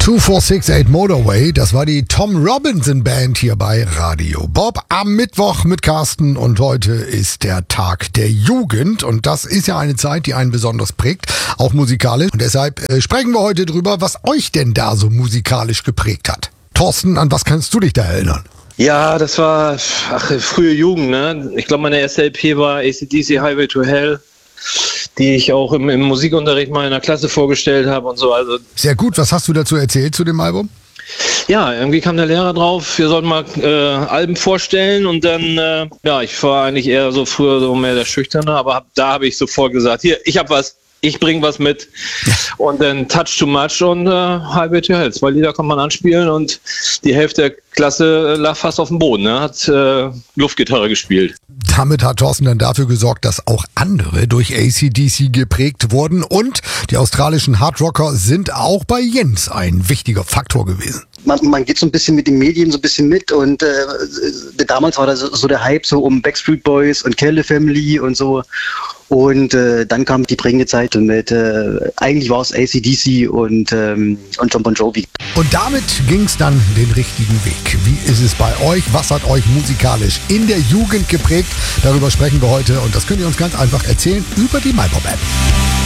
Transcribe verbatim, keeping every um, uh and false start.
zwei vier sechs acht Motorway, das war die Tom Robinson Band hier bei Radio Bob am Mittwoch mit Carsten und heute ist der Tag der Jugend und das ist ja eine Zeit, die einen besonders prägt, auch musikalisch und deshalb äh, sprechen wir heute drüber, was euch denn da so musikalisch geprägt hat. Thorsten, an was kannst du dich da erinnern? Ja, das war ach, frühe Jugend, ne? Ich glaube, meine erste L P war A C D C Highway to Hell, die ich auch im, im Musikunterricht mal in der Klasse vorgestellt habe und so. Also sehr gut, was hast du dazu erzählt zu dem Album? Ja, irgendwie kam der Lehrer drauf, wir sollten mal äh, Alben vorstellen und dann, äh, ja, ich war eigentlich eher so früher so mehr der Schüchterne, aber hab, da habe ich sofort gesagt, hier, ich hab was, ich bring was mit und dann Touch Too Much und äh, Highway to Hell. Zwei Lieder kann man anspielen und die Hälfte der Klasse lag fast auf dem Boden, ne? Hat äh, Luftgitarre gespielt. Damit hat Thorsten dann dafür gesorgt, dass auch andere durch A C D C geprägt wurden und die australischen Hardrocker sind auch bei Jens ein wichtiger Faktor gewesen. Man, man geht so ein bisschen mit den Medien so ein bisschen mit und äh, damals war da so, so der Hype so um Backstreet Boys und Kelly Family und so und äh, dann kam die prägende Zeit und mit, äh, eigentlich war es A C D C und, ähm, und John Bon Jovi. Und damit ging es dann den richtigen Weg. Wie ist es bei euch? Was hat euch musikalisch in der Jugend geprägt? Darüber sprechen wir heute und das könnt ihr uns ganz einfach erzählen über die MyPop-App.